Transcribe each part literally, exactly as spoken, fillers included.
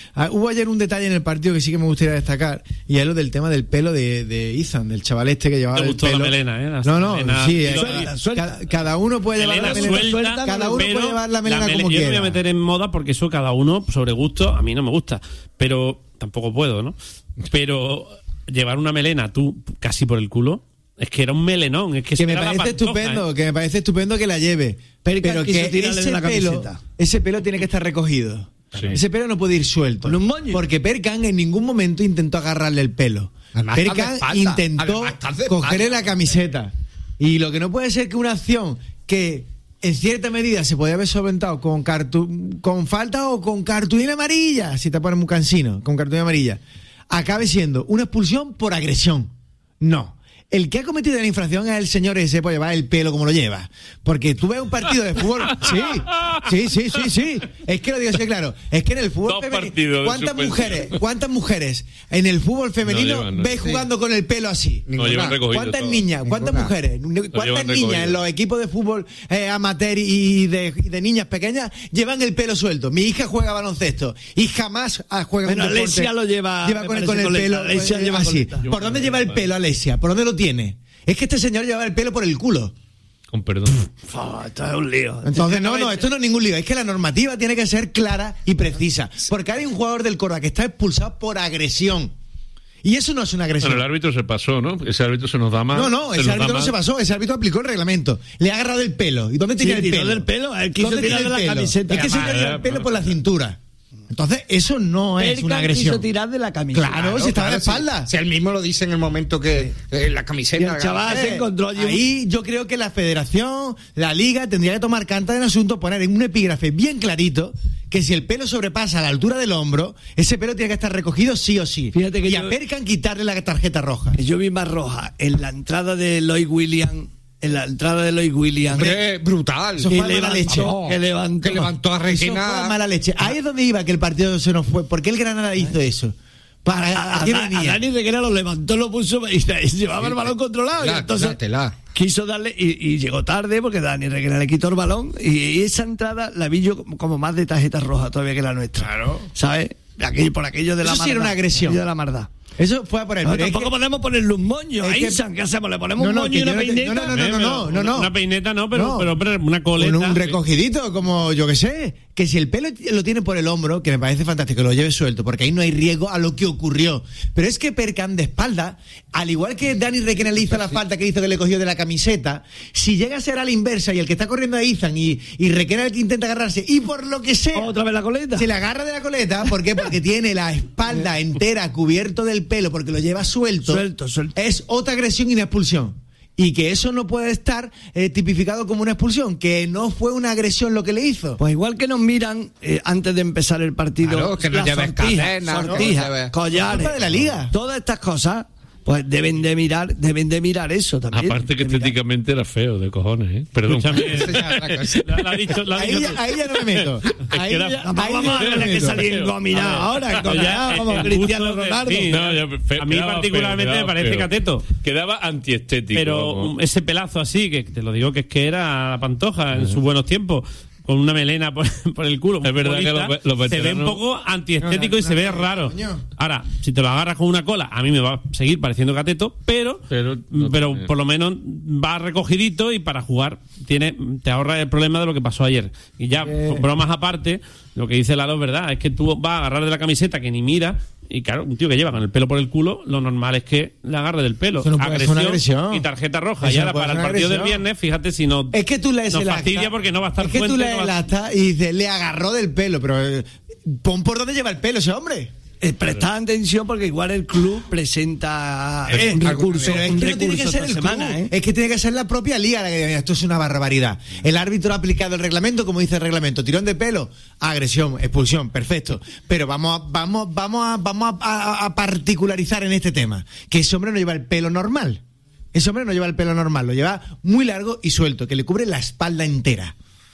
Ah, hubo ayer un detalle en el partido que sí que me gustaría destacar, y es lo del tema del pelo de, de Ethan, del chaval este que llevaba Te el gustó pelo. la melena, ¿eh? La no, no, melena, sí, eh, suelta, suelta. Cada, cada uno puede llevar la melena suelta, suelta, cada uno pero puede llevar la melena la mele- como yo quiera. no me voy a meter en moda porque eso cada uno sobre gusto, a mí no me gusta, pero tampoco puedo, ¿no? Pero llevar una melena tú casi por el culo, es que era un melenón, es que, que me era la parece Pantoja, estupendo, ¿eh? que me parece estupendo que la lleve, Pero pero quiso que tirarle ese de la pelo, camiseta. ese pelo tiene que estar recogido. Sí. Ese pelo no puede ir suelto. Con un moño. Porque Perkan en ningún momento intentó agarrarle el pelo. Además, está de Perkan espalda. intentó Además, está de cogerle espalda. la camiseta. Y lo que no puede ser que una acción que en cierta medida se podía haber solventado con cartu- con falta o con cartulina amarilla, si te pones muy cansino, con cartulina amarilla, acabe siendo una expulsión por agresión. No. El que ha cometido la infracción es el señor ese por llevar el pelo como lo lleva. Porque tú ves un partido de fútbol. Sí, sí, sí, sí, sí. Es que lo digo así, claro. Es que en el fútbol Dos femenino. partidos de ¿Cuántas suspensión. mujeres, cuántas mujeres en el fútbol femenino No llevan, no. ves jugando con el pelo así? No llevan recogido ¿Cuántas todo. niñas, cuántas Ninguna. mujeres, cuántas llevan niñas recogido. en los equipos de fútbol eh, amateur y de, y de niñas pequeñas llevan el pelo suelto? Mi hija juega baloncesto y jamás ah, juega Bueno, un deporte. Alessia lo lleva- Lleva me con, parece con el coleta. pelo Alessia eh, lleva así. coleta. ¿Por dónde lleva el pelo, Alessia? ¿Por dónde lo tiene? Es que este señor lleva el pelo por el culo. Con perdón. Oh, esto es un lío. Entonces, no, no, esto no es ningún lío. Es que la normativa tiene que ser clara y precisa. Porque hay un jugador del Córdoba que está expulsado por agresión. Y eso no es una agresión. Bueno, el árbitro se pasó, ¿no? Ese árbitro se nos da más. No, no, ese nos da árbitro no más. se pasó. Ese árbitro aplicó el reglamento. Le ha agarrado el pelo. ¿Y dónde tenía Sí, el tiró pelo? del pelo. Él quiso ¿Dónde tirarle tenía el la pelo? camiseta. Es que se Ah, le dio ya, el pelo pero- por la cintura. Entonces, eso no es Perkan una agresión. quiso tirar de la camiseta. Claro, si estaba de espalda. Si, si él mismo lo dice en el momento que eh, la camiseta. Y el chaval Eh, se encontró allí un- Ahí yo creo que la federación, la liga, tendría que tomar carta del asunto, poner en un epígrafe bien clarito que si el pelo sobrepasa la altura del hombro, ese pelo tiene que estar recogido sí o sí. Fíjate que y yo- a Perkan quitarle la tarjeta roja. Yo vi más roja en la entrada de Lloyd Williams. En la entrada de Lloyd Williams. Hombre, brutal. Eso que fue mala levantó, leche. que levantó. Que levantó a Eso Requena. fue mala leche. Ahí es donde iba que el partido se nos fue. ¿Por qué el Granada hizo eso? Para, A, ¿a qué a- a venía? Dani Requena lo levantó, lo puso y, y llevaba el balón controlado. Tela, y entonces tela, tela. quiso darle y, y llegó tarde porque Dani Requena le quitó el balón. Y, y esa entrada la vi yo como, como más de tarjeta roja todavía que la nuestra. Claro. ¿Sabes? Aquello, por aquello de la Eso sí era maldad, una agresión. aquello de la maldad. Eso fue a por él. No, pero es tampoco que- podemos ponerle un moño. es Ahí, que- San, ¿qué hacemos? ¿Le ponemos No, un no, moño que y una yo no te- peineta? no, no, no, Eh, no, pero no, no. Una peineta no, pero, No. pero, pero una coleta. Con un recogidito, como yo que sé. Que si el pelo lo tiene por el hombro, que me parece fantástico, que lo lleve suelto, porque ahí no hay riesgo a lo que ocurrió. Pero es que Perkan de espalda, al igual que Dani Requena le hizo la falta que hizo que le cogió de la camiseta, si llega a ser a la inversa y el que está corriendo a Izan y, y Requena el que intenta agarrarse, y por lo que sea, ¿Otra vez la coleta? se le agarra de la coleta, ¿por qué? Porque tiene la espalda entera cubierto del pelo, porque lo lleva suelto. Suelto, suelto. Es otra agresión y una expulsión. Y que eso no puede estar eh, tipificado como una expulsión, que no fue una agresión lo que le hizo. Pues igual que nos miran eh, antes de empezar el partido, Claro, que no las lleves sortijas, cadenas, no sortijas, lleves- collares, Culpa de la liga. todas estas cosas, pues deben de mirar, deben de mirar eso también. Aparte que De mirar. estéticamente era feo, de cojones, ¿eh? Perdón. Escúchame, Eso ya es otra cosa. la, la ha dicho, la ha Ahí dicho ya, ahí ya no me meto. Ahí que era- ya- Vamos, ahí vamos a ya no ver me que meto. salía engominado ahora, engominado, Ya, como el Cristiano gusto de- Ronaldo. sí, No, ya, fe- a mí quedaba particularmente feo, me quedaba parece feo. cateto. Quedaba antiestético. Pero ¿no? um, ese pelazo así, que te lo digo que es que era la Pantoja en sus buenos tiempos, con una melena por, por el culo. Es verdad que futbolista, los- los se ve un veteranos- poco antiestético y se ve raro. coño. Ahora, si te lo agarras con una cola, a mí me va a seguir pareciendo cateto, pero, Pero pero, no tiene- por lo menos va recogidito y para jugar tiene te ahorra el problema de lo que pasó ayer. Y ya, bromas aparte, lo que dice Lalo es verdad, es que tú vas a agarrar de la camiseta que ni mira. Y claro, un tío que lleva con el pelo por el culo, lo normal es que le agarre del pelo. Eso no puede ser agresión, una agresión. y tarjeta roja. Eso y no ahora puede para ser el una partido del agresión. viernes, fíjate si no. Es que tú lees nos el fastidia acta. porque no va a estar Es que tú Fuente, lees no va el a- acta y dices, le agarró del pelo, pero eh, pon por dónde lleva el pelo ese hombre. Eh, prestad atención porque igual el club presenta Eh, un recurso, pero es un que no tiene recurso que ser esta el semana, club, ¿eh? es que tiene que ser la propia liga la que diga, "Mira, esto es una barbaridad". El árbitro ha aplicado el reglamento como dice el reglamento, tirón de pelo, agresión, expulsión, perfecto. Pero vamos a, vamos, vamos a, vamos a, a- a particularizar en este tema, que ese hombre no lleva el pelo normal. Ese hombre no lleva el pelo normal, lo lleva muy largo y suelto, que le cubre la espalda entera.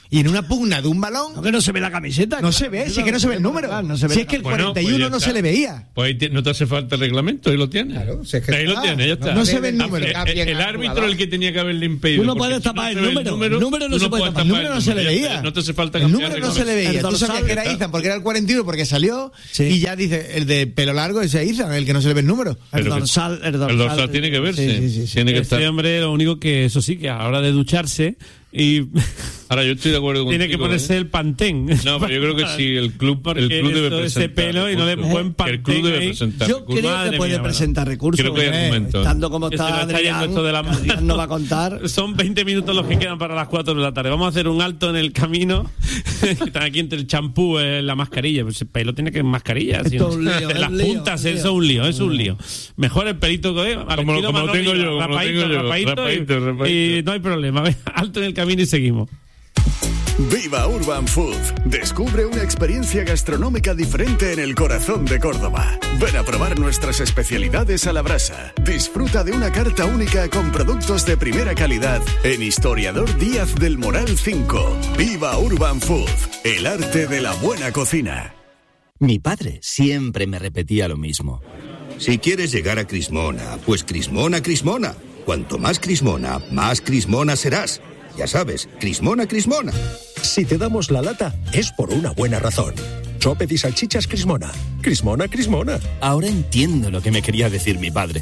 Y en una pugna de un balón No, que no se ve la camiseta. no claro. se ve, si es que no se ve el número. No se ve si la es que el Bueno, cuarenta y uno pues ya no está. se le veía. Pues ahí te- no te hace falta el reglamento, ahí lo tienes. Claro, si es que ahí lo está. tienes, ya está. No se ve el Ah, número. el- el, el árbitro el que tenía que haberle impedido. Tú no porque puedes si tapar el se ve número. El número no tú se puede puedes tapar. El número no se le ya está. veía. No te hace falta El cambiar número no se le reglamento. veía. El Tú sabías que dorsal, era Ethan porque era el cuarenta y uno porque salió. Sí. Y ya dice, el de pelo largo ese es Ethan, el que no se le ve el número. El Pero que- dorsal, el El dorsal. dorsal tiene que verse. Sí, sí, sí, sí. Tiene que estar. Este hombre, lo único que, eso sí, que a la hora de ducharse y Ahora yo estoy de acuerdo contigo. tiene que ponerse ¿eh? el Pantén. No, pero yo creo que sí, el club, Porque el club debe eso, presentar. ese pelo y no le recursos. buen Que el club Pantén debe ahí. presentar. Yo recursos. creo Madre que puede mía, presentar recursos. Creo que hay eh, argumentos. Estando como Que se está nos está Adrián, yendo esto de la mano. Adrián no va a contar. Son veinte minutos los que quedan para las cuatro de la tarde. Vamos a hacer un alto en el camino. Están aquí entre el champú y la mascarilla. Pues el pelo tiene que ir en mascarilla. Esto si es no. un lío, es Las un lío, puntas, un lío. eso es un lío, eso es un lío. Mejor el pelito que al Como- estilo como lo Manolio, tengo yo, como lo rapadito, tengo yo, rapadito y- rapadito, rapadito. Y no hay problema. Alto en el camino y seguimos. Viva Urban Food. Descubre una experiencia gastronómica diferente en el corazón de Córdoba. Ven a probar nuestras especialidades a la brasa. Disfruta de una carta única con productos de primera calidad en Historiador Díaz del Moral cinco. Viva Urban Food. El arte de la buena cocina. Mi padre siempre me repetía lo mismo. Si quieres llegar a Crismona, pues Crismona, Crismona. Cuanto más Crismona, más Crismona serás. Ya sabes, Crismona, Crismona. Si te damos la lata, es por una buena razón. Sopes y salchichas Crismona. Crismona, Crismona. Ahora entiendo lo que me quería decir mi padre.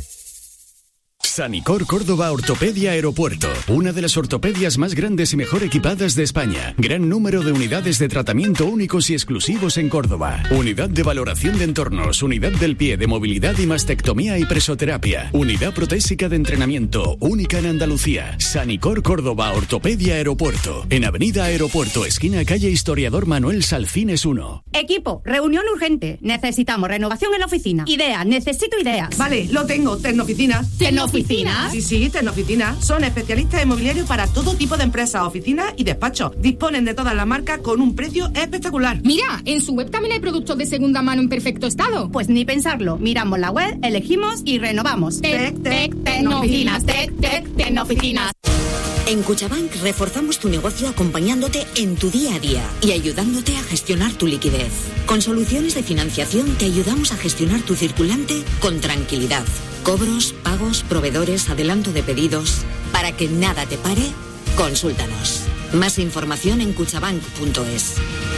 Sanicor Córdoba Ortopedia Aeropuerto, una de las ortopedias más grandes y mejor equipadas de España. Gran número de unidades de tratamiento únicos y exclusivos en Córdoba. Unidad de valoración de entornos, unidad del pie de movilidad y mastectomía y presoterapia. Unidad protésica de entrenamiento, única en Andalucía. Sanicor Córdoba Ortopedia Aeropuerto, en Avenida Aeropuerto, esquina calle Historiador Manuel Salcines uno. Equipo, reunión urgente. Necesitamos renovación en la oficina. Ideas, necesito ideas. Vale, lo tengo, Tecnooficinas. ¿Tecnooficinas? Sí, sí, Tecnooficinas. Son especialistas inmobiliarios para todo tipo de empresas, oficinas y despachos. Disponen de todas las marcas con un precio espectacular. Mira, en su web también hay productos de segunda mano en perfecto estado. Pues ni pensarlo. Miramos la web, elegimos y renovamos. Tec, tec, Tecnooficinas. Tec, tec, Tecnooficinas. En Cuchabank reforzamos tu negocio acompañándote en tu día a día y ayudándote a gestionar tu liquidez. Con soluciones de financiación te ayudamos a gestionar tu circulante con tranquilidad. Cobros, pagos, proveedores, adelanto de pedidos. Para que nada te pare, consúltanos. Más información en cuchabank punto es.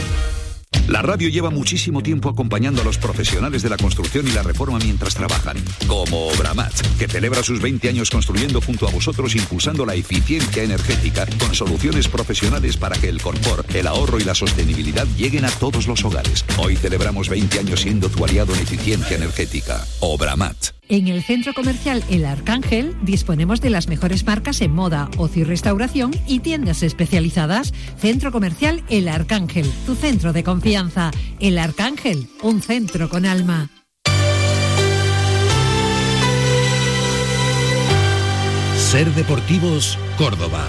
La radio lleva muchísimo tiempo acompañando a los profesionales de la construcción y la reforma mientras trabajan, como Obramat, que celebra sus veinte años construyendo junto a vosotros, impulsando la eficiencia energética con soluciones profesionales para que el confort, el ahorro y la sostenibilidad lleguen a todos los hogares. Hoy celebramos veinte años siendo tu aliado en eficiencia energética. Obramat. En el Centro Comercial El Arcángel disponemos de las mejores marcas en moda, ocio y restauración y tiendas especializadas. Centro Comercial El Arcángel, tu centro de confianza. El Arcángel, un centro con alma. Ser Deportivos, Córdoba.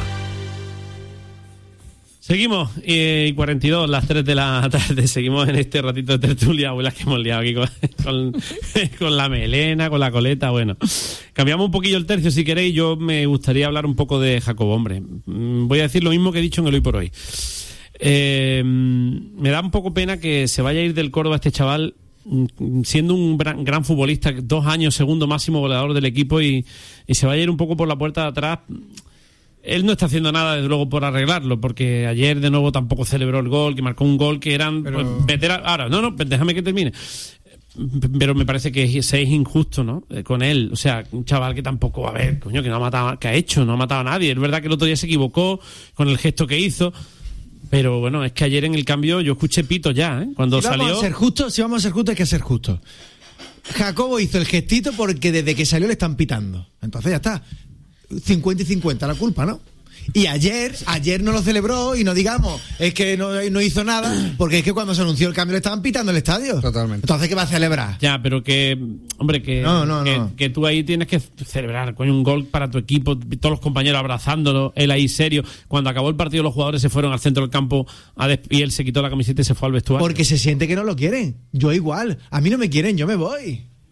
Seguimos, eh, y cuarenta y dos, las tres de la tarde, seguimos en este ratito de tertulia, abuelas que hemos liado aquí con, con, con la melena, con la coleta, bueno. Cambiamos un poquillo el tercio, si queréis. Yo me gustaría hablar un poco de Jacobo, hombre. Voy a decir lo mismo que he dicho en el Hoy por Hoy. Eh, me da un poco pena que se vaya a ir del Córdoba este chaval, siendo un gran, gran futbolista, dos años segundo máximo goleador del equipo, y, y se vaya a ir un poco por la puerta de atrás. Él no está haciendo nada, desde luego, por arreglarlo, porque ayer de nuevo tampoco celebró el gol, que marcó un gol que eran Pero... pues, veteranos. Ahora, no, no, déjame que termine. Pero me parece que es, es injusto, ¿no? Eh, con él, o sea, un chaval que tampoco, a ver, coño, que no ha matado, que ha hecho, no ha matado a nadie. Es verdad que el otro día se equivocó con el gesto que hizo, pero bueno, es que ayer en el cambio yo escuché pito ya, ¿eh? Cuando si vamos salió. a ser justos, si vamos a ser justos, hay que ser justos. Jacobo hizo el gestito porque desde que salió le están pitando. Entonces ya está. cincuenta y cincuenta la culpa, ¿no? Y ayer, ayer no lo celebró y no digamos, es que no, no hizo nada, porque es que cuando se anunció el cambio le estaban pitando el estadio. Totalmente. Entonces, ¿qué va a celebrar? Ya, pero que, hombre, que, no, no, que, no. que tú ahí tienes que celebrar, coño, un gol para tu equipo, todos los compañeros abrazándolo, él ahí serio. Cuando acabó el partido los jugadores se fueron al centro del campo a des- y él se quitó la camiseta y se fue al vestuario. Porque se siente que no lo quieren. Yo igual. A mí no me quieren, yo me voy.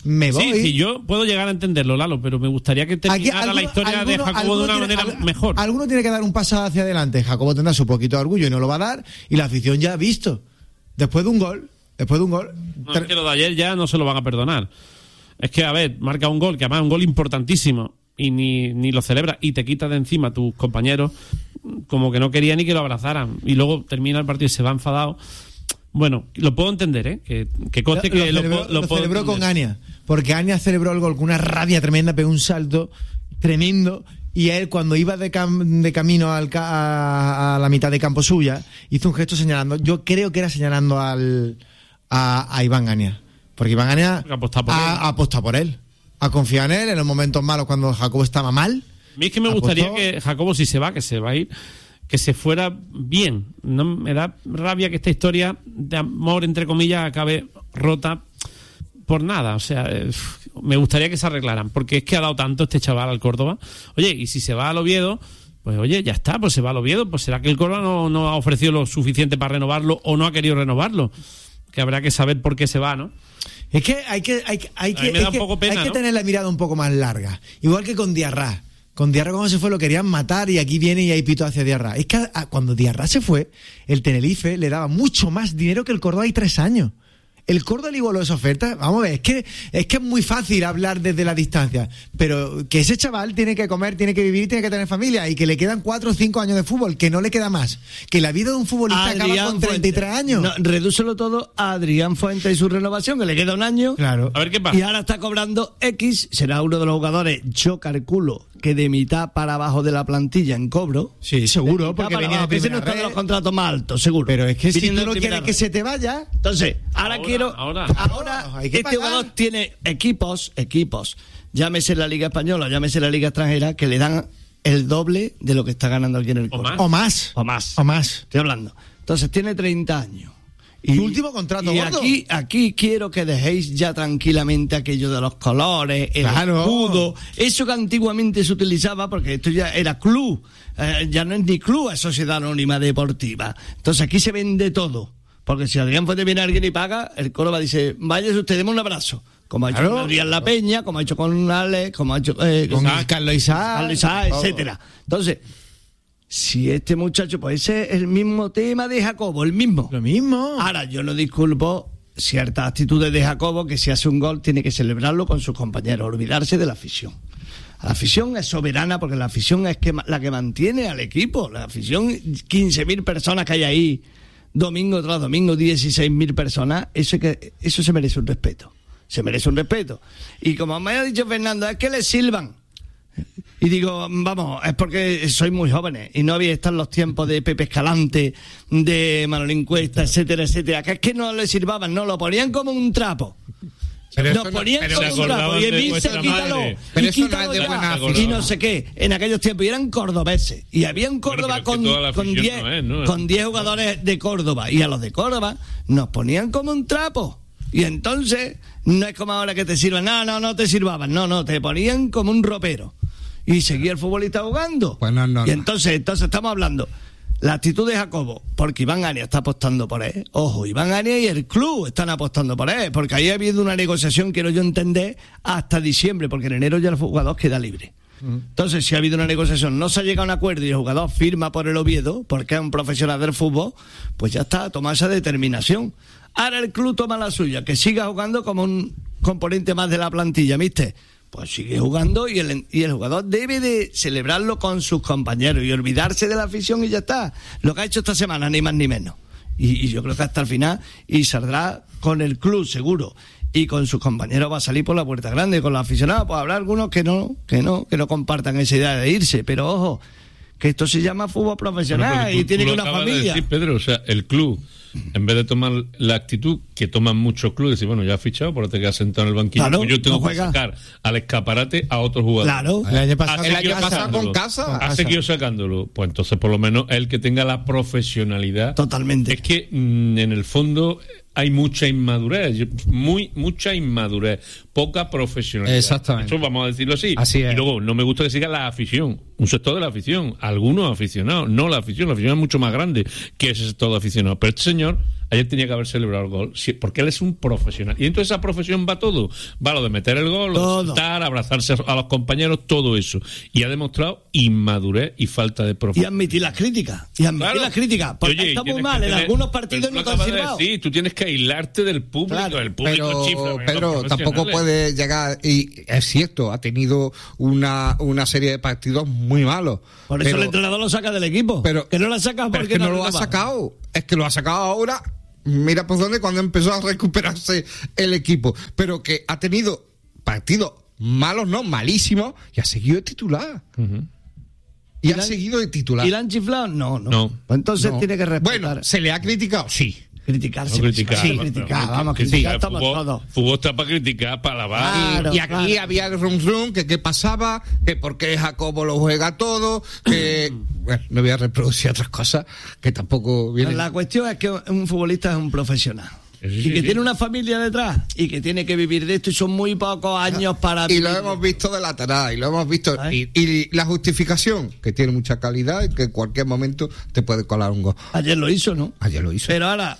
me voy. Sí, sí, yo puedo llegar a entenderlo, Lalo, pero me gustaría que terminara Aquí, la historia alguno, de Jacobo alguno de una tiene, manera al, mejor. Alguno tiene que dar un paso hacia adelante. Jacobo tendrá su poquito de orgullo y no lo va a dar, y la afición ya ha visto. Después de un gol, después de un gol... No, es que lo de ayer ya no se lo van a perdonar. Es que, a ver, marca un gol, que además es un gol importantísimo, y ni, ni lo celebra, y te quitas de encima a tus compañeros, como que no quería ni que lo abrazaran, y luego termina el partido y se va enfadado. Bueno, lo puedo entender, ¿eh? Que, que conste que lo lo, celebró, lo, lo lo puedo celebró entender. con Ania, porque Ania celebró el gol con una rabia tremenda, pegó un salto tremendo, y él, cuando iba de, cam, de camino al ca, a, a la mitad de campo suya, hizo un gesto señalando, yo creo que era señalando al a, a Iván Ania, porque Iván Ania ha apostado por, ha apostado por él, ha confiado en él en los momentos malos cuando Jacobo estaba mal. A mí es que me apostó. gustaría que Jacobo, si se va, que se va a ir, que se fuera bien. No me da rabia que esta historia de amor, entre comillas, acabe rota por nada. O sea, eh, me gustaría que se arreglaran, porque es que ha dado tanto este chaval al Córdoba. Oye, y si se va al Oviedo, pues oye, ya está, pues se va al Oviedo, pues será que el Córdoba no, no ha ofrecido lo suficiente para renovarlo o no ha querido renovarlo. Que habrá que saber por qué se va, ¿no? Es que hay que hay, hay que, me da es un que, poco pena, hay que ¿no? tener la mirada un poco más larga. Igual que con Diarra. Con Diarra cuando se fue lo querían matar y aquí viene y hay pito hacia Diarra. Es que a, a, cuando Diarra se fue, el Tenerife le daba mucho más dinero que el Córdoba hay tres años. El Córdoba le igualó esa oferta. Vamos a ver, es que, es que es muy fácil hablar desde la distancia, pero que ese chaval tiene que comer, tiene que vivir, tiene que tener familia, y que le quedan cuatro o cinco años de fútbol, que no le queda más. Que la vida de un futbolista Adrián acaba con treinta y tres Fuentes. años. No, redúcelo todo a Adrián Fuentes y su renovación, que le queda un año. Claro. A ver qué pasa. Y ahora está cobrando X, será uno de los jugadores, yo calculo, que de mitad para abajo de la plantilla en cobro. Sí, seguro, porque para venía de abajo, que ese no primera está en red. los contratos más altos, seguro. Pero es que si Viniendo tú no de quieres primera que red. se te vaya... Entonces, ahora, Ahora, quiero. ahora. Ahora, hay que este pagar. jugador tiene equipos, equipos, llámese la Liga Española, llámese la Liga Extranjera, que le dan el doble de lo que está ganando aquí en el Córdoba. O más. O más. O más. Estoy hablando. Entonces, tiene treinta años. Y, Su último contrato, y gordo. aquí, aquí quiero que dejéis ya tranquilamente aquello de los colores, el Claro. escudo, eso que antiguamente se utilizaba, porque esto ya era club, eh, ya no es ni club, es sociedad anónima deportiva. Entonces aquí se vende todo, porque si Adrián Fuentes viene alguien y paga, el Córdoba dice, váyase usted, demos un abrazo. Como ha hecho Claro. con Adrián La Peña, como ha hecho con Alex, como ha hecho eh, Con Isaac, Carlos Isaac. Carlos Isaac, todo. etcétera. Entonces, si este muchacho, pues ese es el mismo tema de Jacobo, el mismo. Lo mismo. Ahora, yo no disculpo ciertas actitudes de Jacobo, que si hace un gol tiene que celebrarlo con sus compañeros, olvidarse de la afición. La afición es soberana, porque la afición es que, la que mantiene al equipo. La afición, quince mil personas que hay ahí, domingo tras domingo, dieciséis mil personas, eso, que, eso se merece un respeto. Se merece un respeto. Y como me ha dicho Fernando, es que le silban. Y digo, vamos, es porque sois muy jóvenes y no habéis estado en los tiempos de Pepe Escalante, de Manolín Cuesta, etcétera, etcétera, que es que no le silbaban, no, lo ponían como un trapo. Pero Nos eso no- ponían pero como se un trapo acordaban y de Emilce, vuestra quítalo, madre. Pero y eso no quítalo es de ya, buena y afición. no sé qué, en aquellos tiempos, y eran cordobeses, y había un Córdoba Bueno, pero es que toda la con, con afición diez no es, ¿no? con diez jugadores de Córdoba, y a los de Córdoba nos ponían como un trapo. Y entonces, no es como ahora que te sirvan, no, no, no te sirvaban, no, no, te ponían como un ropero. Y seguía el futbolista jugando. Pues no, no, y no. entonces, entonces estamos hablando, la actitud de Jacobo, porque Iván Ania está apostando por él. Ojo, Iván Ania y el club están apostando por él, porque ahí ha habido una negociación, quiero yo entender, hasta diciembre, porque en enero ya el jugador queda libre. Entonces, si ha habido una negociación, no se ha llegado a un acuerdo y el jugador firma por el Oviedo, porque es un profesional del fútbol, pues ya está, toma esa determinación. Ahora el club toma la suya, que siga jugando como un componente más de la plantilla, ¿viste? Pues sigue jugando y el, y el jugador debe de celebrarlo con sus compañeros y olvidarse de la afición y ya está. Lo que ha hecho esta semana, ni más ni menos. Y, y yo creo que hasta el final, y saldrá con el club seguro. Y con sus compañeros va a salir por la puerta grande. Con los aficionados, pues habrá algunos que no, que no, que no compartan esa idea de irse. Pero ojo, que esto se llama fútbol profesional Bueno, porque y tú- tiene tú que lo una acabas de familia. decir, Pedro, o sea, el club, en vez de tomar la actitud que toman muchos clubes, decir, bueno, ya has fichado, pero te quedas sentado en el banquillo, Claro, pues yo tengo no que juega. sacar al escaparate a otros jugadores. Claro. El año pasado, Ha El seguido año pasado sacándolo. con casa. Ha seguido sacándolo. Pues entonces, por lo menos, el que tenga la profesionalidad. Totalmente. Es que mm, en el fondo hay mucha inmadurez, muy mucha inmadurez, poca profesionalidad. Exactamente. Eso vamos a decirlo así. Así es. Y luego, no me gusta que siga la afición, un sector de la afición, algunos aficionados, no la afición, la afición es mucho más grande que ese sector de aficionados. Pero este señor Ayer tenía que haber celebrado el gol, sí, porque él es un profesional. Y entonces esa profesión va todo. Va lo de meter el gol, lo de saltar, abrazarse a los compañeros, todo eso. Y ha demostrado inmadurez y falta de Y profesionalidad. admitir las críticas. Y admitir Claro. las críticas. Porque Oye, está muy tienes mal. que En tener- algunos partidos pero no tú te han acabas de silbado. decir, tú tienes que aislarte del público. Claro, el público Pero, chifla. venga, Pedro, los tampoco profesionales. puede llegar, y es cierto, ha tenido una, una serie de partidos muy malos. Por eso pero, el entrenador lo saca del equipo. pero- que no lo ha sacado pero porque es que no lo ha renova. sacado. Es que lo ha sacado ahora. Mira por dónde, cuando empezó a recuperarse el equipo. Pero que ha tenido partidos malos, no, malísimos, y ha seguido de titular. Y, ¿Y ha la- seguido de titular. ¿Y la han chiflado? No, no. No. Pues entonces No. tiene que respetar. Bueno, ¿se le ha criticado? Sí. criticar. No sí, criticar, sí, pero- criticar, pero- vamos, que sí, criticar el estamos fútbol, todos. fútbol está para criticar, para alabar. Claro, y aquí claro. había el rum rum, que qué pasaba, que por qué Jacobo lo juega todo, que... Bueno, no voy a reproducir otras cosas que tampoco vienen... La cuestión es que un futbolista es un profesional. Sí, y sí, que sí. tiene una familia detrás y que tiene que vivir de esto y son muy pocos años para Y lo vivir. hemos visto de lateral, y lo hemos visto. Y, y la justificación, que tiene mucha calidad y que en cualquier momento te puede colar un gol. Ayer lo hizo, ¿no? Ayer lo hizo. Pero ahora,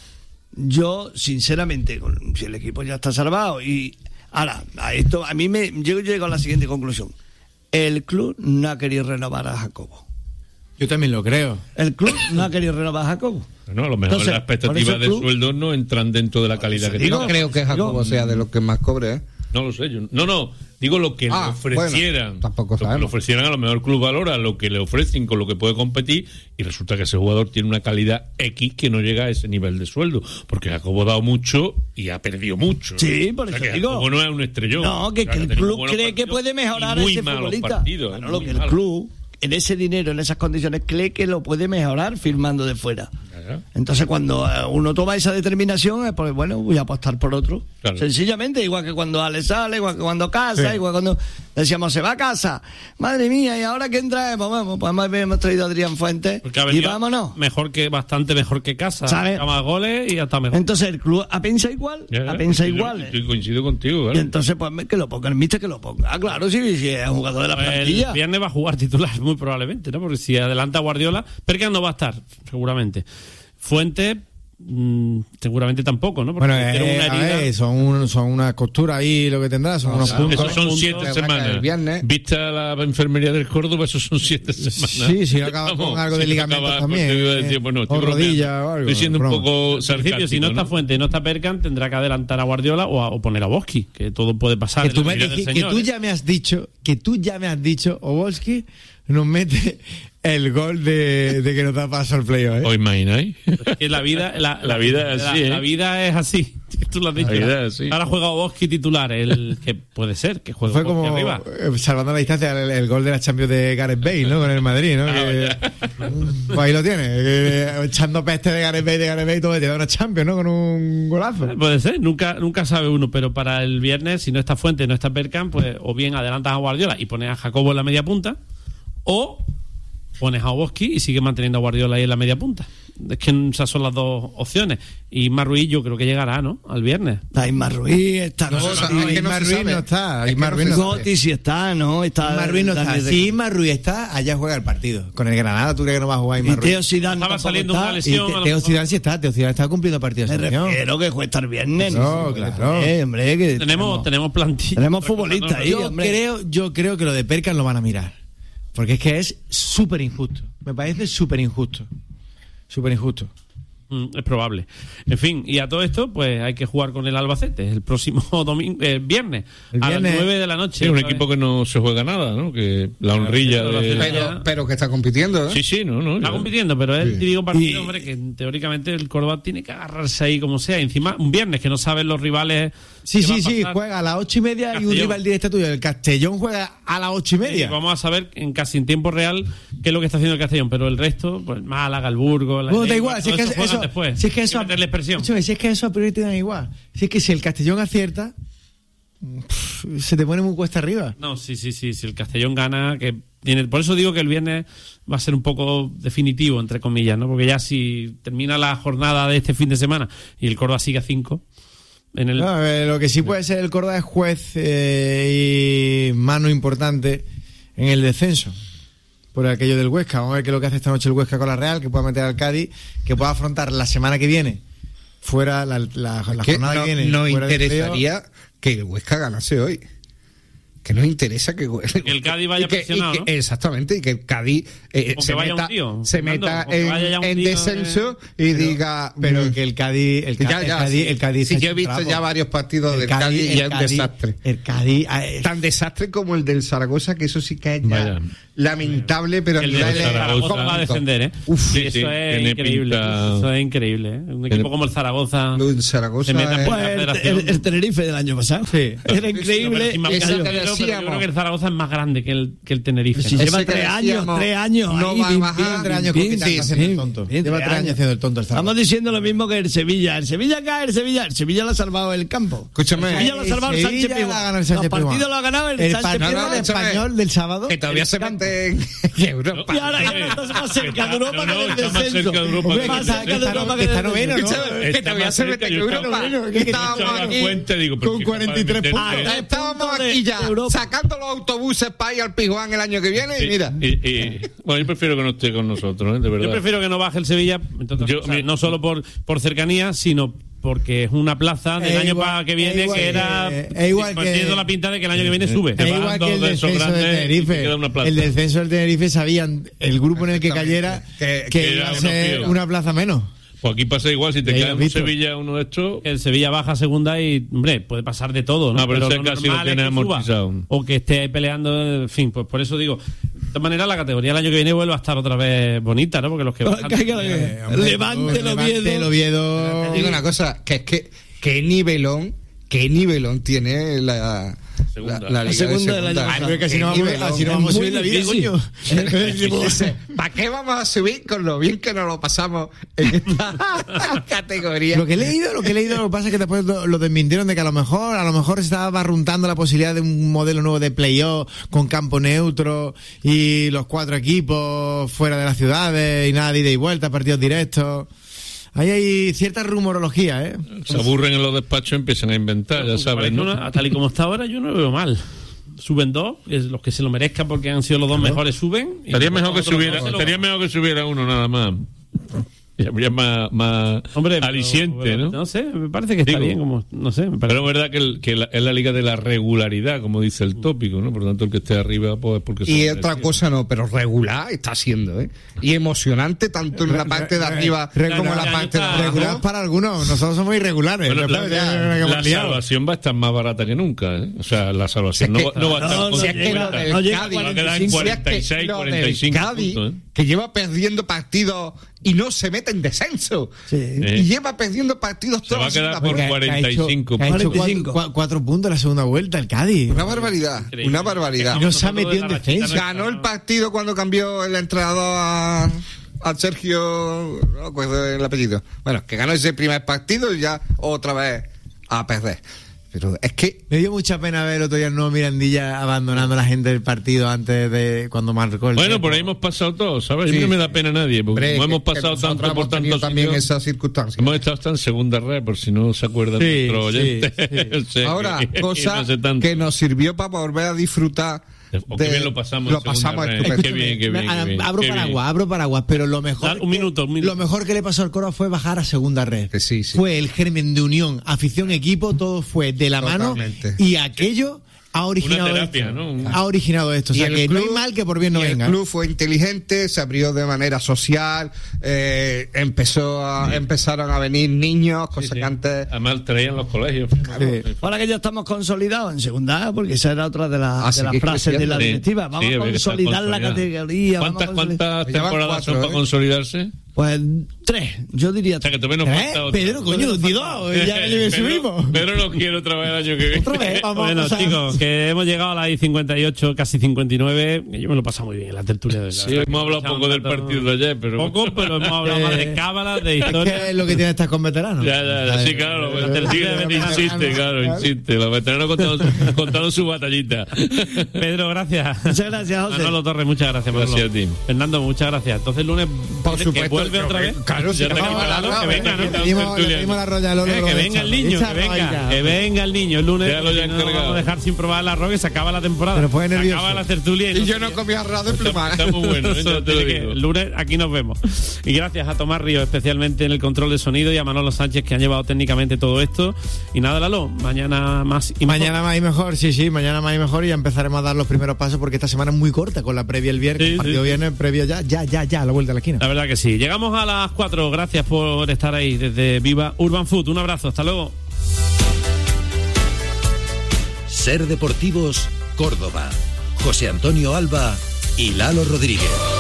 yo, sinceramente, con- si el equipo ya está salvado y ahora, a esto, a mí me, yo llego a la siguiente conclusión. El club no ha querido renovar a Jacobo. Yo también lo creo. El club no ha querido renovar a Jacobo. No, a lo mejor Entonces, las por eso expectativas el de club- sueldo no entran dentro de la calidad que No tiene. creo que Jacobo sea de los que más cobre, ¿eh? No lo sé, yo no, no, digo lo que Ah, le ofrecieran. bueno, tampoco lo que le sabemos. ofrecieran, a lo mejor el club valora lo que le ofrecen con lo que puede competir y resulta que ese jugador tiene una calidad X que no llega a ese nivel de sueldo, porque Jacobo ha dado mucho y ha perdido mucho. Sí, por O sea, eso que digo. Jacobo no es un estrellón. No, que, O sea, que ha el tenido club buenos cree que partidos puede mejorar y a muy ese malos futbolista. partidos, Bueno, muy lo que el malos. club, en ese dinero, en esas condiciones, cree que lo puede mejorar firmando de fuera. Claro. Entonces, cuando eh, uno toma esa determinación, es pues bueno, voy a apostar por otro. Claro. Sencillamente, igual que cuando Ale sale, igual que cuando casa, Sí. igual cuando decíamos, se va a casa. Madre mía, ¿y ahora quién traemos? Vamos, pues más bien hemos traído a Adrián Fuentes. Porque ha Y venido vámonos. mejor que, bastante mejor que casa. ¿Sabes? Ha más goles y hasta mejor. Entonces, el club ha pensado igual, Ya, ha ya, pensado yo- igual. ¿eh? yo coincido contigo, Y claro. entonces, pues que lo ponga, el mister que lo ponga. Ah, claro, sí, sí, es un jugador de la Pues plantilla. el viernes va a jugar titular, muy probablemente, ¿no? Porque si adelanta Guardiola, Perkan no va a estar, seguramente. Fuente, mm, seguramente tampoco, ¿no? Porque Bueno, tiene eh, una a herida. ver, son, un- son una costura ahí lo que tendrá, son unos claro. puntos. Esos son puntos, siete que semanas. el viernes. Vista la enfermería del Córdoba, esos son siete semanas. Sí, si no acaba con algo de si no ligamentos acaba, también, pues te iba a eh, decir, bueno, o estoy bromeando. rodilla o algo, Estoy siendo un broma. poco En principio, sarcástico, si no está ¿no? Fuente y no está Perkan, tendrá que adelantar a Guardiola o, a- o poner a Boski, que todo puede pasar. Que en tú, la me vida del dijiste- que señor, tú ¿eh? ya me has dicho, que tú ya me has dicho, Obolski nos mete el gol de, de que nos da paso al playoff, ¿eh? ¿Os imagináis? Que la vida, la, La vida es la- así, ¿eh? la vida es así. Tú lo has dicho. La vida es así. Ahora juega Boski titular, el que puede ser, que juegue Fue Boski como, arriba. eh, salvando la distancia, el, el gol de la Champions de Gareth Bale, ¿no? Con el Madrid, ¿no? Ah, Que- pues ahí lo tiene, que, echando peste de Gareth Bale, de Gareth Bale, y todo, te da una Champions, ¿no? Con un golazo. Puede ser, nunca, nunca sabe uno, pero para el viernes, si no está Fuente y no está Perkan, pues o bien adelantas a Guardiola y pones a Jacobo en la media punta, o pones a Oboski y sigues manteniendo a Guardiola ahí en la media punta. Es que esas son las dos opciones. Y Marruí yo creo que llegará, ¿no? Al viernes. Está Ismar Ruiz, está No, Gotti, es que no se Ismar Ruiz sabe. no está, Es que Ismar no Ruiz se no sabe. Gotti sí está, ¿no? Está Ismar Ruiz no está. Daniel de- Si Ismar Ruiz está, allá juega el partido. Con el Granada, ¿tú crees que no va a jugar Y Ismar Ruiz? Teo Zidane Estaba tampoco saliendo está. una Y lesión. Te- a lo Teo mejor. Zidane sí está, Teo Zidane está cumpliendo partidos de Me selección. refiero que juega el viernes. No, ¿no? claro. Eh, hombre, que Tenemos, tenemos plantilla. tenemos futbolistas ahí, Yo hombre. creo, yo creo que lo de Perkan lo van a mirar. Porque es que es súper injusto. Me parece súper injusto. Súper injusto. Mm, es probable. En fin, y a todo esto, pues hay que jugar con el Albacete el próximo domingo, eh, viernes, El a viernes- las nueve de la noche. Sí, un otra equipo vez. que no se juega nada, ¿no? Que la honrilla Claro, de... Pero, pero que está compitiendo, ¿eh? Sí, sí, no, no. Está yo- compitiendo, pero es el Sí. típico partido, Y- hombre, que teóricamente el Córdoba tiene que agarrarse ahí como sea. Encima, un viernes que no saben los rivales. Sí, qué va sí, a sí, pasar. juega a las ocho y media y un Castellón. rival directo tuyo. El Castellón juega a las ocho y Sí, media. vamos a saber en casi en tiempo real qué es lo que está haciendo el Castellón, pero el resto, pues Málaga, el Burgos, la Bueno, da Lengua, igual, si es, todo que eso eso, juegan después. si es que Hay eso, meterle presión. Escúchame, si es que eso a priori te dan igual. Si es que si el Castellón acierta, pff, se te pone muy cuesta arriba. No, sí, sí, sí, si el Castellón gana, que tiene, por eso digo que el viernes va a ser un poco definitivo, entre comillas, ¿no? Porque ya si termina la jornada de este fin de semana y el Córdoba sigue a cinco, en el... No, eh, lo que sí puede ser el Córdoba es juez eh, y mano importante en el descenso. Por aquello del Huesca. Vamos a ver qué es lo que hace esta noche el Huesca con la Real, que pueda meter al Cádiz, que pueda afrontar la semana que viene fuera la, la, la que jornada no, que viene. nos fuera de interesaría que el Huesca ganase hoy. Que nos interesa que, que el Cádiz vaya y que, presionado, y que, ¿no? Exactamente, y que el Cádiz eh, se meta, tío, se Fernando, meta que vaya en, un en tío, descenso eh. y pero, diga... Pero mm, que el Cádiz... El, ya, Cádiz, ya, el Cádiz, sí. el Cádiz Sí, yo he visto ya varios partidos el del Cádiz, y el es un Cádiz, desastre. El Cádiz... eh, Tan desastre como el del Zaragoza, que eso sí que es ya Vaya. lamentable, pero a El nivel de Zaragoza va a defender, ¿eh? Uf, Sí, sí, eso sí, es tiene increíble. pinta- Eso es increíble, ¿eh? Un equipo como el Zaragoza. Lo del Zaragoza se meta en es- la Pues el, federación. el- el Tenerife del año pasado. Sí. Era increíble. Sí, pero, Eso pero- que pero decíamos. yo creo que el Zaragoza es más grande que el, que el Tenerife. Si ¿no? lleva Ese que tres años, decíamos, tres años. no ahí, va a bien, bajar. bien, tres años bien, compitiendo, sí, haciendo el sí, tonto. bien, Lleva tres años haciendo el tonto el Zaragoza. Estamos diciendo lo mismo que el Sevilla. El Sevilla cae, el Sevilla. El Sevilla lo ha salvado el campo. Escúchame. El Sevilla lo ha salvado el Sevilla Sánchez la ha Pizjuán. ganado el Sánchez Los partidos Pizjuán. lo ha ganado el, El Sánchez partido Pizjuán. del escúchame. español del sábado. que todavía se mete en Europa. Y ahora ya estás más cerca de Europa No, no, que del está más descenso. cerca de Europa Hombre, que más del cerca de descenso. Europa que Está del noveno, ¿no? descenso. Escúchame, que Está todavía más se cerca, mete en yo estaba- Europa. que- que- Estábamos Echaba la aquí cuenta, digo, pero con si cuarenta y tres capaz de puntos. meter- Estábamos punto de- aquí ya de Europa. sacando los autobuses para ir al Pizjuán el año que viene y mira. Y- y- bueno, yo prefiero que no esté con nosotros, ¿eh? De verdad. Yo prefiero que no baje el Sevilla, entre otras Yo- cosas, mi- no solo por, por cercanía, sino porque es una plaza del Es año igual- pa- que es viene igual que era que- es igual pues que- tiene toda la pinta de que el año que viene sube. Es igual que el de esos descenso del grandes y Tenerife. queda una plaza. El descenso del Tenerife sabían el grupo en el que cayera Que- que, que iba era a uno ser fiel. una plaza menos. Pues aquí pasa igual, si te Ya cae lo en he visto. Sevilla uno de estos. El Sevilla baja a segunda y, hombre, puede pasar de todo, ¿no? Ah, pero ese lo casi normal lo tiene es que suba, amortizado. o que esté ahí peleando, en fin, pues por eso digo, de todas maneras la categoría el año que viene vuelve a estar otra vez bonita, ¿no? Porque los que bajan- Eh, hombre, Levante el Levante el Oviedo. Oviedo. Te digo una cosa, que es que qué nivelón, qué nivelón tiene la Segunda. la, la La liga segunda de del segunda. año Ay, pero es que así Qué no vamos, nivelón. así no Es vamos a muy subir la vida, difícil. coño. ¿Para qué vamos a subir con lo bien que nos lo pasamos en esta categoría? Lo que he leído, lo que he leído, lo que pasa es que después lo, lo desmintieron de que a lo mejor, a lo mejor se estaba barruntando la posibilidad de un modelo nuevo de playoff con campo neutro y los cuatro equipos fuera de las ciudades y nada de ida y vuelta, partidos directos. Ahí hay cierta rumorología, ¿eh? Se aburren en los despachos y empiezan a inventar, ya sabes, ¿no? Una- tal y como está ahora, yo no lo veo mal. Suben dos, es los que se lo merezcan porque han sido los dos mejores suben. y Estaría los mejor que otros subiera, dos se lo- estaría mejor que subiera uno nada más. Y habría más, más Hombre, pero- aliciente, pero, ¿no? No sé, me parece que está Digo, bien, como, no sé, me parece. Pero es verdad que, el- que la- es la liga de la regularidad, como dice el tópico, ¿no? Por lo tanto, el que esté arriba, pues es porque se Y lo otra merecía. cosa no, pero regular está siendo, ¿eh? Y emocionante tanto en la parte de arriba Re- como en la ya parte de está. abajo. Regular para algunos, nosotros somos irregulares. Bueno, Después la, ya, la- que hemos la liado. salvación va a estar más barata que nunca, ¿eh? O sea, la salvación Si es no, que- va- no va a estar no, con no Si es que lo cincuenta. del No llega a Cádiz, Va a quedar en si es que cuarenta y seis, lo cuarenta y del cinco Cádiz, puntos, ¿eh? que lleva perdiendo partidos y no se mete en descenso. Y lleva perdiendo partidos Se va a toda la quedar segunda por vuelta. cuarenta y cinco Que ha hecho cuarenta y cinco. cuatro, cua- cuatro puntos en la segunda vuelta el Cádiz. Una barbaridad, Increíble. una barbaridad. Y no se ha Nosotros metido de en la rachita defensa. nuestra, Ganó el ¿no? partido cuando cambió el entrenador a, a Sergio, no me acuerdo el apellido. Bueno, que ganó ese primer partido y ya otra vez a perder. Pero es que Me dio mucha pena ver el otro día el nuevo Mirandilla abandonando a la gente del partido antes de cuando marcó el Bueno, tiempo. por ahí hemos pasado todos, ¿sabes? Sí, a mí no me sí. da pena a nadie, porque hombre, como que- hemos que pasado nosotros tanto por hemos tenido tantos también sitios, esas circunstancias. hemos estado hasta en segunda red, por si no se acuerdan Sí, nuestros oyentes. sí, O sea, Ahora, que- cosa no sé tanto. que nos sirvió para volver a disfrutar. O qué bien lo pasamos Lo en segunda pasamos red. estupendo. Qué bien, qué bien, A- qué bien, abro qué bien. paraguas, abro paraguas, pero lo mejor Dale, un que- minuto, un minuto. lo mejor que le pasó al Córdoba fue bajar a segunda red. Que sí, sí. Fue el germen de unión, afición, equipo, todo fue de la Totalmente. mano y aquello ha originado Una terapia, esto. ¿no? Un- Ha originado esto, o sea Y el que no hay club- mal que por bien no y venga. El club fue inteligente, se abrió de manera social, eh, empezó a, empezaron a venir niños, cosas que antes. Además traían los colegios. Ahora que ya estamos consolidados en segunda A, porque esa era otra de, la- Ah, sí, de las que frases de la creciendo. directiva. Sí, Vamos sí, a había que estar consolidar la consolidado. categoría. vamos a ¿Cuántas, consolidar- cuántas Llevan temporadas son cuatro, para ¿eh? consolidarse? Pues tres, yo diría O sea, que tres. todavía nos ¿Eh? falta otra. Pedro, coño, di dos, y ya le Pedro- subimos. Pedro no quiere otra vez el año que viene. Otra vez, vamos Bueno, a pasar. chicos, que hemos llegado a las cincuenta y ocho, casi cincuenta y nueve. y Yo me lo he pasado muy bien en la tertulia. De la Sí, verdad que hemos hablado echado poco un del rato- partido de ayer, pero... Poco, pero hemos hablado más de cábalas, de historia. ¿Qué es lo que tiene estar con veteranos? Ya, ya, ya, sí, claro, Eh, lo- tertulia de sí, veteranos. insiste, claro, insiste. Los veteranos contaron, contaron su batallita. Pedro, gracias. Muchas gracias, José. Manolo Torres, muchas gracias. Gracias Manolo. a ti. Fernando, muchas gracias. Entonces, el lunes Por que supuesto vuelve vuelve otra vez. Claro, si Ya no te vamos quita a Lalo, la- que venga, Le ¿no? pedimos- le pedimos la roya al Lolo, Eh, lo que de venga el Chávez. niño, Echa que venga, arroica. que venga el niño el lunes. Ya lo ya que no encargado. vamos a dejar sin probar el arroz, que se acaba la temporada. Pero pone Se nervioso. acaba la tertulia. Y no yo sé no qué. comí arroz de plumar. Está muy bueno, ¿eh? Eso Ya te lo tiene que- digo. el lunes aquí nos vemos. Y gracias a Tomás Ríos, especialmente en el control de sonido, y a Manolo Sánchez, que han llevado técnicamente todo esto. Y nada, Lalo, mañana más y mejor. Mañana más y mejor, sí, sí, mañana más y mejor y ya empezaremos a dar los primeros pasos porque esta semana es muy corta con la previa el viernes, Sí, el partido sí. viernes, previo ya, ya, ya, ya, a la vuelta de la esquina. La verdad que sí. Llegamos a las cuatro. Gracias por estar ahí desde Viva Urban Food. Un abrazo. Hasta luego. Ser Deportivos, Córdoba. José Antonio Alba y Lalo Rodríguez.